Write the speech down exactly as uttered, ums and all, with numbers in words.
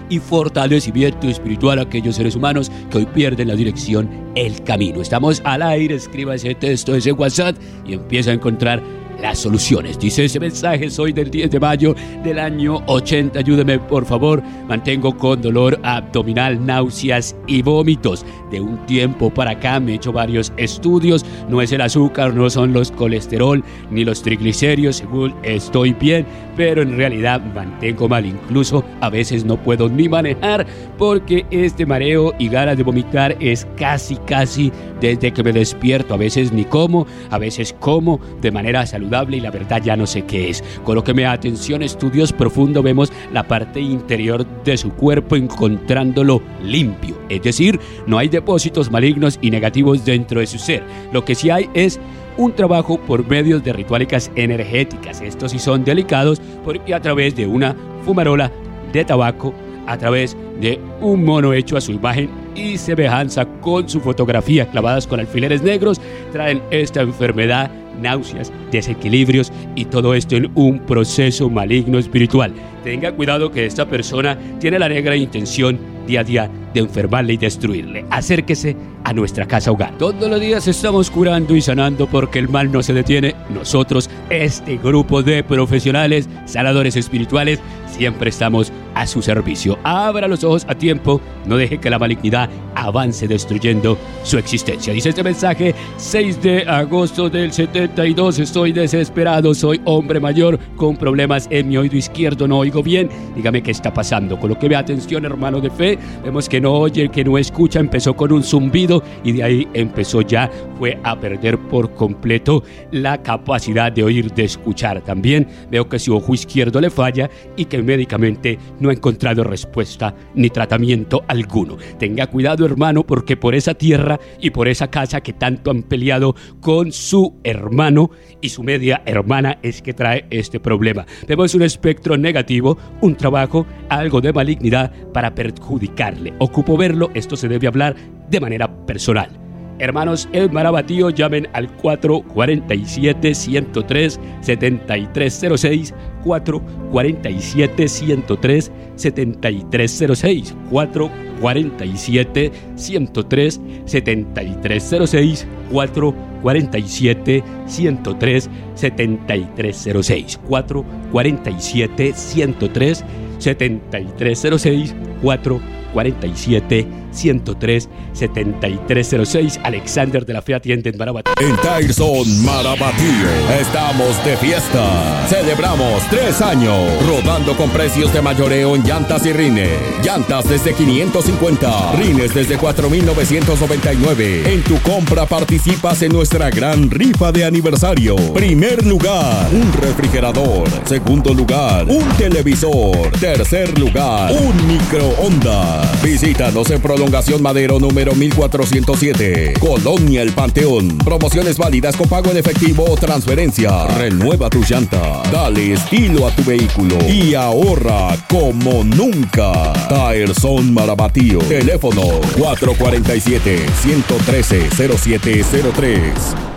y fortalecimiento espiritual a aquellos seres humanos que hoy pierden la dirección, el camino. Estamos al aire, escriba ese texto, ese WhatsApp y empieza a encontrar las soluciones. Dice ese mensaje: soy del diez de mayo del año ochenta, ayúdeme por favor, mantengo con dolor abdominal, náuseas y vómitos. De un tiempo para acá me he hecho varios estudios, no es el azúcar, no son los colesterol ni los triglicéridos, según estoy bien, pero en realidad mantengo mal, incluso a veces no puedo ni manejar porque este mareo y ganas de vomitar es casi casi desde que me despierto. A veces ni como, a veces como de manera saludable y la verdad ya no sé qué es. Colóqueme atención, estudios profundos, vemos la parte interior de su cuerpo encontrándolo limpio, es decir, no hay depósitos malignos y negativos dentro de su ser. Lo que sí hay es un trabajo por medios de rituales energéticas. Estos sí son delicados porque a través de una fumarola de tabaco, a través de un mono hecho a su imagen y semejanza con su fotografía clavadas con alfileres negros, traen esta enfermedad, náuseas, desequilibrios y todo esto en un proceso maligno espiritual. Tenga cuidado que esta persona tiene la negra intención día a día de enfermarle y destruirle. Acérquese a nuestra casa hogar. Todos los días estamos curando y sanando porque el mal no se detiene. Nosotros, este grupo de profesionales, sanadores espirituales, siempre estamos a su servicio. Abra los ojos a tiempo, no deje que la malignidad avance destruyendo su existencia. Dice este mensaje: seis de agosto del setenta y dos, estoy desesperado, soy hombre mayor con problemas en mi oído izquierdo, no oigo bien, dígame qué está pasando. Colóqueme atención, hermano de fe, vemos que no oye, que no escucha, empezó con un zumbido y de ahí empezó ya, fue a perder por completo la capacidad de oír, de escuchar. También veo que su ojo izquierdo le falla y que médicamente no ha encontrado respuesta ni tratamiento alguno. Tenga cuidado, hermano, porque por esa tierra y por esa casa que tanto han peleado con su hermano y su media hermana es que trae este problema. Vemos un espectro negativo, un trabajo, algo de malignidad para perjudicarle. Ocupo verlo, esto se debe hablar de manera personal. Hermanos en Marabatío, llamen al cuatro cuatro siete, uno cero tres, siete tres cero seis, cuatro cuatro siete, uno cero tres, siete tres cero seis, cuatro cuatro siete, uno cero tres, siete tres cero seis, cuatro cuatro siete, uno cero tres, siete tres cero seis, cuatro cuatro siete, uno cero tres, siete tres cero seis, cuatro cuatro siete, uno cero tres, siete tres cero seis. Alexander de la Fe atiende en Marabatío. En Tyson Marabatío estamos de fiesta. Celebramos tres años rodando con precios de mayoreo en llantas y rines. Llantas desde quinientos cincuenta, rines desde cuatro mil novecientos noventa y nueve. En tu compra participas en nuestra gran rifa de aniversario. Primer lugar, un refrigerador. Segundo lugar, un televisor. Tercer lugar, un microondas. Visítanos en Prolongación Madero número mil cuatrocientos siete, Colonia El Panteón. Promociones válidas con pago en efectivo o transferencia. Renueva tu llanta, dale estilo a tu vehículo y ahorra como nunca. Tyson Marabatío. Teléfono cuatro cuatro siete, uno uno tres, cero siete cero tres.